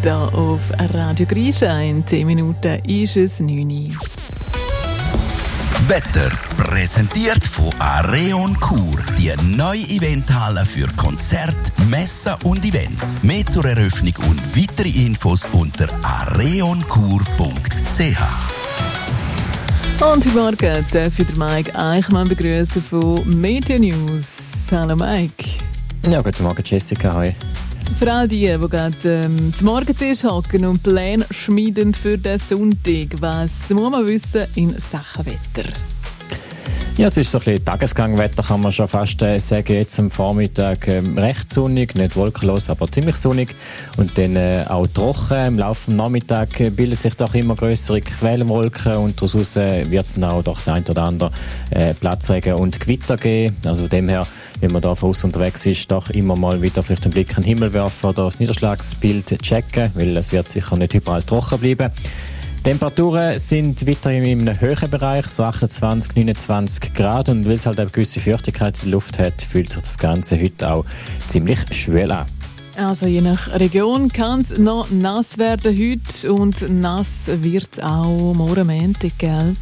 hier auf Radio Grisha. In 10 Minuten ist es 9 Uhr. Wetter präsentiert von Areon Chur, die neue Eventhalle für Konzerte, Messen und Events. Mehr zur Eröffnung und weitere Infos unter areonchur.ch. Und heute Morgen darf ich Mike Eichmann begrüßen von Media News. Hallo Mike. Ja, guten Morgen Jessica, hi. Für all die gerade zum Morgentisch hocken und Pläne schmieden für den Sonntag, was muss man wissen in Sachen Wetter? Ja, es ist so ein bisschen Tagesgangwetter, kann man schon fast sagen. Jetzt am Vormittag recht sonnig, nicht wolkenlos, aber ziemlich sonnig. Und dann auch trocken. Im Laufe des Nachmittags bilden sich doch immer grössere Quellwolken und daraus wird es dann auch doch das ein oder andere Platzregen und Gewitter geben. Also von dem her, wenn man da von außen unterwegs ist, doch immer mal wieder vielleicht den Blick in den Himmel werfen oder das Niederschlagsbild checken, weil es wird sicher nicht überall trocken bleiben. Temperaturen sind weiterhin in einem höheren Bereich, so 28, 29 Grad. Und weil es halt eine gewisse Feuchtigkeit in der Luft hat, fühlt sich das Ganze heute auch ziemlich schwül an. Also je nach Region kann es noch nass werden heute und nass wird es auch morgen Montag, gell?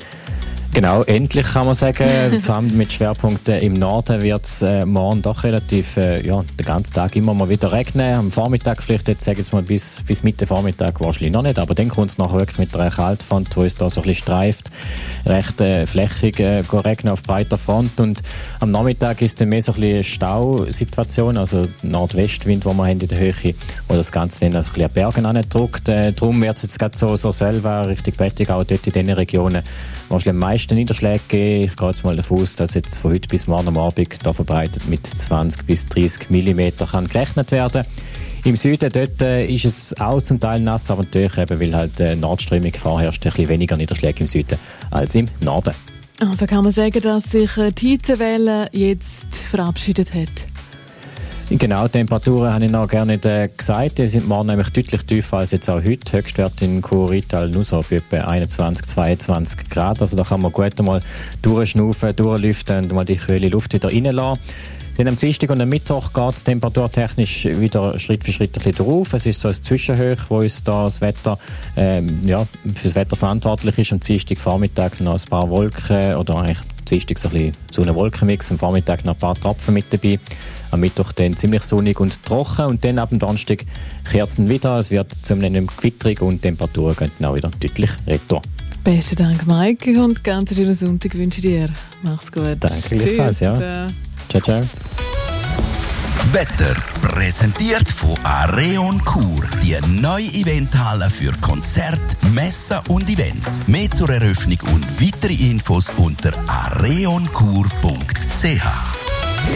Genau, endlich kann man sagen. Vor allem mit Schwerpunkten im Norden wird es morgen doch relativ, den ganzen Tag immer mal wieder regnen. Am Vormittag vielleicht, jetzt sage ich jetzt mal bis Mitte Vormittag wahrscheinlich noch nicht, aber dann kommt es nachher wirklich mit einer Kaltfront, wo es da so ein bisschen streift, recht flächig regnen auf breiter Front. Und am Nachmittag ist dann mehr so ein bisschen eine Stausituation, also Nordwestwind, wo wir haben in der Höhe, wo das Ganze dann also ein bisschen an Bergen andrückt. Darum wird es jetzt gerade so selber richtig bettig, auch dort in diesen Regionen wahrscheinlich am meisten Niederschläge geben. Ich gehe jetzt mal davon aus, dass jetzt von heute bis morgen am Abend da verbreitet mit 20 bis 30 mm kann gerechnet werden. Im Süden dort ist es auch zum Teil nass, aber natürlich eben, weil halt Nordströmung vorherrscht, ein bisschen weniger Niederschläge im Süden als im Norden. Also kann man sagen, dass sich die Hitzewelle jetzt verabschiedet hat? Genau, Temperaturen habe ich noch gar nicht gesagt. Die sind morgen nämlich deutlich tiefer als jetzt auch heute. Höchstwert in Chur-Rital nur so bei etwa 21, 22 Grad. Also da kann man gut einmal durchschnaufen, durchlüften und mal die kühle Luft wieder reinlassen. Dann am Dienstag und am Mittwoch geht es temperaturtechnisch wieder Schritt für Schritt ein bisschen drauf. Es ist so ein Zwischenhoch, wo uns da das Wetter, für das Wetter verantwortlich ist. Am Dienstag Vormittag noch ein paar Wolken oder eigentlich am Dienstag so ein bisschen Sonne-Wolken-Mix. Am Vormittag noch ein paar Tropfen mit dabei. Am Mittwoch dann ziemlich sonnig und trocken und dann ab dem Donnerstag kehrt es wieder. Es wird zumindest gewitterig und die Temperaturen gehen dann auch wieder deutlich retour. Besten Dank, Mike, und ganz schönen Sonntag wünsche ich dir. Mach's gut. Danke gleichfalls, ja. Ciao, ciao. Wetter präsentiert von Areon Chur, die neue Eventhalle für Konzerte, Messen und Events. Mehr zur Eröffnung und weitere Infos unter areonchur.ch.